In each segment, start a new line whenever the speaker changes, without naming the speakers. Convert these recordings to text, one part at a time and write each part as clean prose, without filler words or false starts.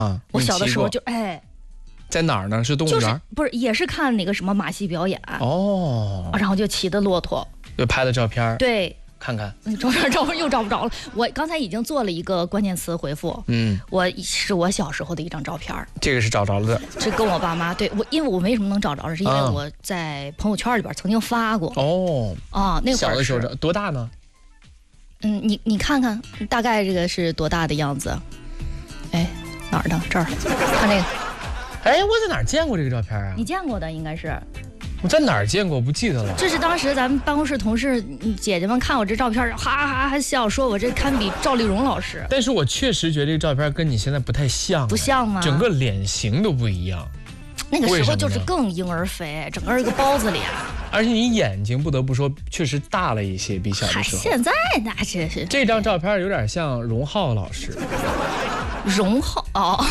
啊，
我小的时候就
在哪儿呢？是动物园？
就是不是也是看那个什么马戏表演
哦，
然后就骑的骆驼，
就拍的照片，
对，
看看，
照片又找不着了。我刚才已经做了一个关键词回复，是我小时候的一张照片，
这个是找着了的，
这跟我爸妈对我，因为我为什么能找着，是因为我在朋友圈里边曾经发过。那会儿
小的时候多大呢？
你看看，大概这个是多大的样子？哪儿呢？这儿，看这个。
我在哪儿见过这个照片啊？
你见过的应该是。
我在哪儿见过？我不记得了。
这是当时咱们办公室同事姐姐们看我这照片，哈哈哈笑，说我这堪比赵丽蓉老师。
但是我确实觉得这个照片跟你现在不太像。
不像吗？
整个脸型都不一样。
那个时候就是更婴儿肥，整个一个包子脸。
而且你眼睛不得不说确实大了一些，比小的时候。
现在那真是。
这张照片有点像荣浩老师。
荣浩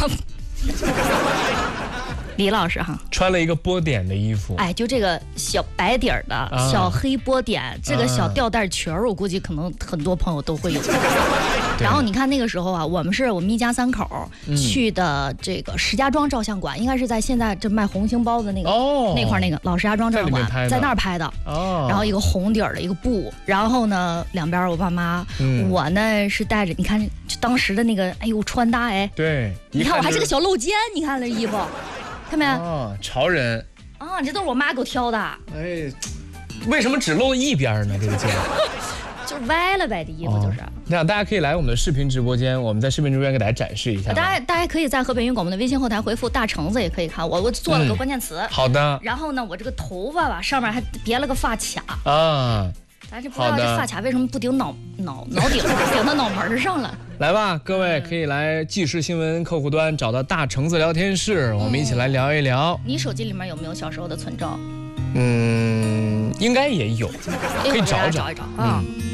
李老师哈，
穿了一个波点的衣服，
就这个小白底儿的小黑波点，这个小吊带裙儿，我估计可能很多朋友都会有。然后你看那个时候啊，我们一家三口去的这个石家庄照相馆，应该是在现在这卖红星包的那个那块那个老石家庄照相馆，在那儿拍的。然后一个红底儿的一个布，然后呢两边我爸妈，我呢是带着你看当时的那个穿搭
对，
你看我还是个小露肩，你看这衣服。看没？
潮人
这都是我妈给我挑的。
为什么只露一边呢？这个肩
就是歪了呗，这衣服就是。
那大家可以来我们的视频直播间，我们在视频直播间给大家展示一下。
大家可以在河北云广播的微信后台回复大橙子，也可以看我做了个关键词。
好的。
然后呢，我这个头发吧，上面还别了个发卡咱是不知道这发卡为什么不顶脑顶，顶到脑门上了。
来吧，各位可以来纪实新闻客户端找到大橙子聊天室，我们一起来聊一聊。
你手机里面有没有小时候的存照？
应该也有，可以找一找。